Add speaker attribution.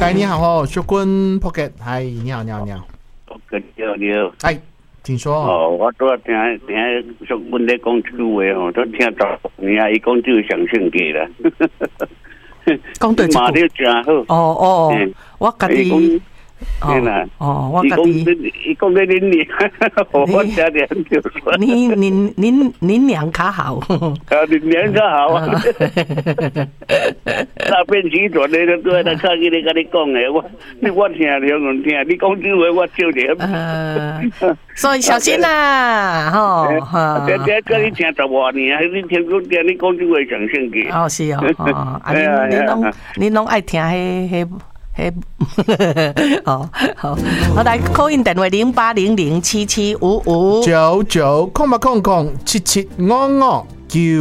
Speaker 1: 哎，你好，小君 Pocket， 嗨，你好。
Speaker 2: 你好。
Speaker 1: 哎，请说。
Speaker 2: 我昨听小君在讲这句话哦，都听到你啊，伊讲就上性格啦。
Speaker 1: 讲对一句。
Speaker 2: 骂得真好。
Speaker 1: 我家己。我家己。
Speaker 2: 伊讲在恁娘，我家己很就说。
Speaker 1: 恁娘较好。
Speaker 2: 恁娘较好啊。那边时阵你都对他看见你跟你讲的，我听了我听，你讲这话我少点。
Speaker 1: 所以小心啦，
Speaker 2: 这跟你听10多年，你听你讲这话上性格。
Speaker 1: 是哦，你拢爱听迄。好，我来 call in 電話0800775599，空800775599。